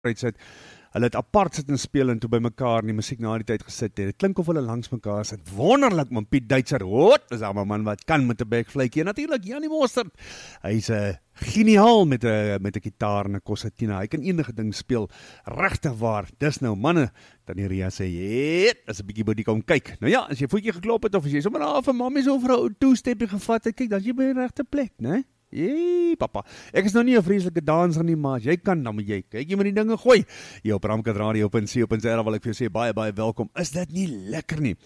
sit. Hulle het apart sit en speel en toe by mekaar in die musiek na die tyd gesit het. Dit klink of hulle langs mekaar sit. Wonderlik, man. Piet Duitser, is al 'n man wat kan met 'n bekvletjie. Natuurlik, Janie Mostert. Hy's geniaal met 'n gitaar en 'n konsertina. Hy kan enige ding speel. Regtig waar. Dis nou manne. Tannie Ria sê, as 'n bietjie by die kom kyk. Nou ja, as jy voetjie geklop het of as jy sommer af 'n mammie so vir 'n ou two-stepie gevat het, kyk, dan is jy by die regte plek, né? Jee, papa, ek is nou nie 'n vreeslike danser nie, maar as jy kan, dan moet jy kyk, jy moet die dinge gooi. Hier op ramkatradio.co.za wil ek vir jou sê, baie, baie welkom. Is dit nie lekker nie?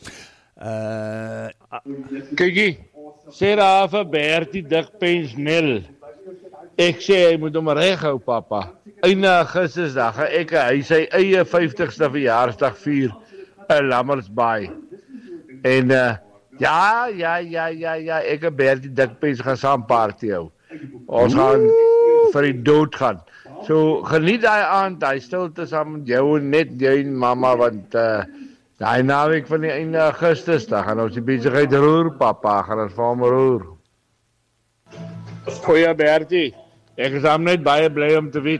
Kykie, sê daar vir Bertie Dikpens Nel. Ek sê, hy moet hom reg hou, papa. Einde Augustusdag, ek hy sy eie 50ste verjaarsdag vier in Lammersbaai. En ja, ek en Bertie Dikpens gaan saam party hou. Ons gaan vir die dood gaan. So geniet daai aand, hy stilte saam met jou en net jy en mamma, want daai naweek van die einde Augustus, dan gaan ons die besigheid roer, papa, gaan ons vir hom roer. Goeie Bertie, ek is hom net baie bly om te weet.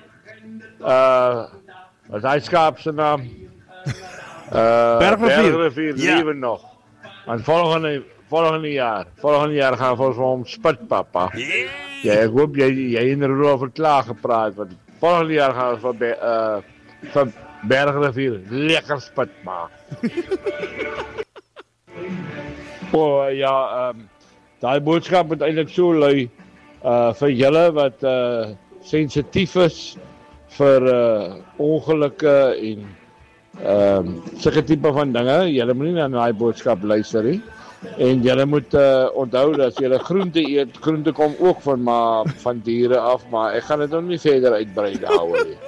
Wat hy skaap se naam? Bergrivier, lewe nog. Want volgende jaar gaan we vir hom spit, papa. Ja, ek hoop jy en Rudolf het klaar gepraat, want volgende jaar gaan we vir Bergrivier lekker spit maak. Daai boodskap moet eintlik so lui vir julle wat sensitief is vir ongelukke en sulke tipe van dinge. Julle moet nie na daai boodskap luister nie. En julle moet onthou dat as julle groente eet, groente kom ook van diere af, maar ek gaan dit nog nie verder uitbrei daaroor nie.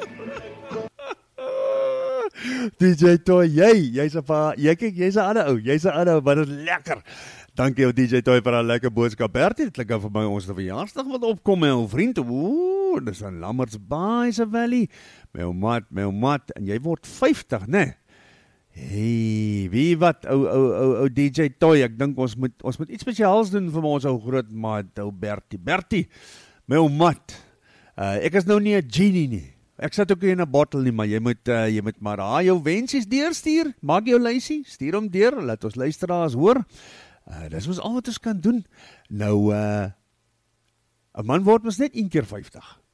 DJ Toy, jy's 'n ander ou, maar dit is lekker. Dankie jou DJ Toy vir 'n lekker boodskap. Bertie, dit klink vir my ons verjaarsdag wat opkom, my ou vriend. Dis 'n Lammersbaai se Valley. My ou mat, en jy word 50, né? Hey, wie wat ou DJ Toy, ek dink ons moet iets spesiaals doen vir ons ou groot maat, ou Bertie, my ou mat. Ek is nou nie 'n genie nie. Ek sit ook nie in 'n bottel nie, maar jy moet maar jou wensies deurstuur. Maak jou lysie, stuur hom deur, laat ons luisteraars hoor. Dis ons al wat ons kan doen. Nou 'n man word mos net een keer 50.